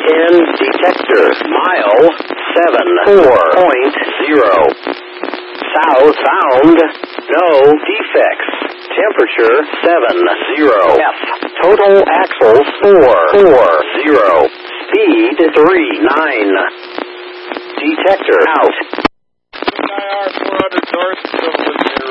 in detector. Mile 74.0. South sound. No defects. Temperature 70. F. Total axles 440. Speed 39. Detector out. IR 400 north,